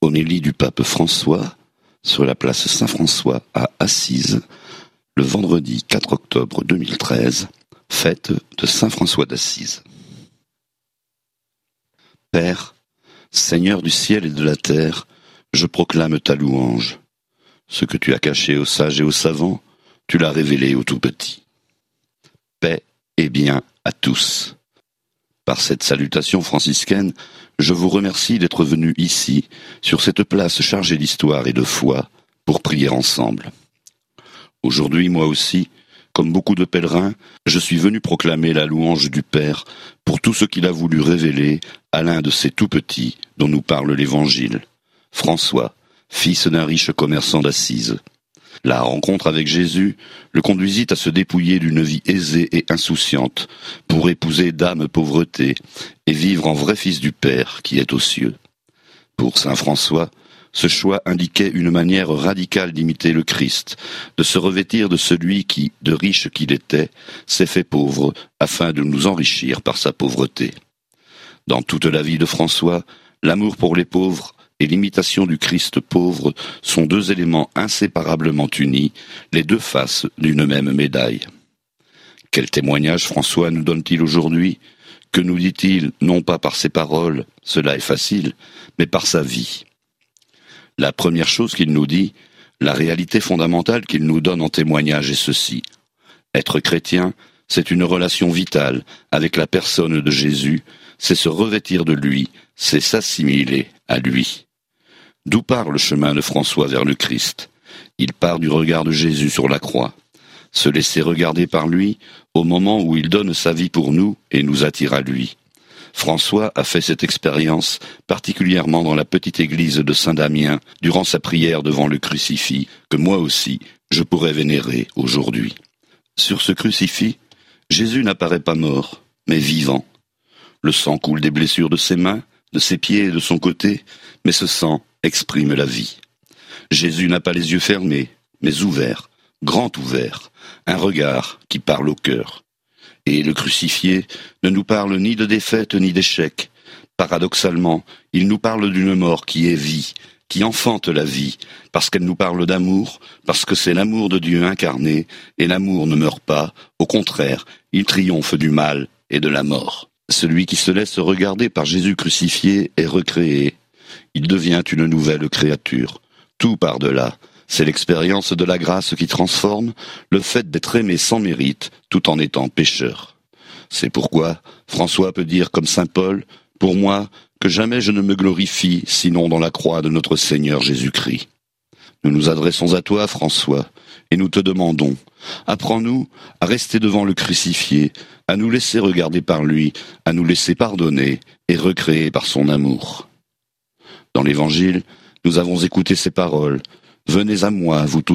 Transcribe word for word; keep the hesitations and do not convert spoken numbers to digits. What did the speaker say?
Homélie du pape François sur la place Saint-François à Assise, le vendredi quatre octobre deux mille treize, fête de Saint François d'Assise. Père, Seigneur du ciel et de la terre, je proclame ta louange. Ce que tu as caché aux sages et aux savants, tu l'as révélé aux tout petits. Paix et bien à tous. Par cette salutation franciscaine, je vous remercie d'être venus ici, sur cette place chargée d'histoire et de foi, pour prier ensemble. Aujourd'hui, moi aussi, comme beaucoup de pèlerins, je suis venu proclamer la louange du Père pour tout ce qu'il a voulu révéler à l'un de ces tout-petits dont nous parle l'Évangile, François, fils d'un riche commerçant d'Assise. La rencontre avec Jésus le conduisit à se dépouiller d'une vie aisée et insouciante pour épouser d'âme pauvreté et vivre en vrai fils du Père qui est aux cieux. Pour saint François, ce choix indiquait une manière radicale d'imiter le Christ, de se revêtir de celui qui, de riche qu'il était, s'est fait pauvre afin de nous enrichir par sa pauvreté. Dans toute la vie de François, l'amour pour les pauvres et l'imitation du Christ pauvre sont deux éléments inséparablement unis, les deux faces d'une même médaille. Quel témoignage François nous donne-t-il aujourd'hui? Que nous dit-il, non pas par ses paroles, cela est facile, mais par sa vie? La première chose qu'il nous dit, la réalité fondamentale qu'il nous donne en témoignage est ceci. Être chrétien, c'est une relation vitale avec la personne de Jésus, c'est se revêtir de lui, c'est s'assimiler à lui. D'où part le chemin de François vers le Christ? Il part du regard de Jésus sur la croix. Se laisser regarder par lui au moment où il donne sa vie pour nous et nous attire à lui. François a fait cette expérience particulièrement dans la petite église de Saint-Damien durant sa prière devant le crucifix que moi aussi je pourrais vénérer aujourd'hui. Sur ce crucifix, Jésus n'apparaît pas mort, mais vivant. Le sang coule des blessures de ses mains, de ses pieds et de son côté, mais ce sang exprime la vie. Jésus n'a pas les yeux fermés, mais ouverts, grand ouverts, un regard qui parle au cœur. Et le crucifié ne nous parle ni de défaite ni d'échec. Paradoxalement, il nous parle d'une mort qui est vie, qui enfante la vie, parce qu'elle nous parle d'amour, parce que c'est l'amour de Dieu incarné, et l'amour ne meurt pas, au contraire, il triomphe du mal et de la mort. Celui qui se laisse regarder par Jésus crucifié est recréé. Il devient une nouvelle créature. Tout par-delà. C'est l'expérience de la grâce qui transforme, le fait d'être aimé sans mérite, tout en étant pécheur. C'est pourquoi François peut dire comme saint Paul, « Pour moi, que jamais je ne me glorifie, sinon dans la croix de notre Seigneur Jésus-Christ. » Nous nous adressons à toi, François, et nous te demandons, apprends-nous à rester devant le crucifié, à nous laisser regarder par lui, à nous laisser pardonner et recréer par son amour. Dans l'Évangile, nous avons écouté ces paroles. « Venez à moi, vous tous